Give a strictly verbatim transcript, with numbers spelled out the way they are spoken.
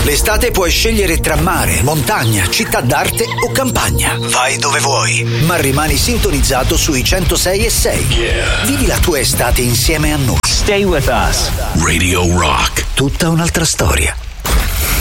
L'estate puoi scegliere tra mare, montagna, città d'arte o campagna. Vai dove vuoi, ma rimani sintonizzato sui centosei e sei. Yeah. Vivi la tua estate insieme a noi. Stay with us. Radio Rock. Tutta un'altra storia.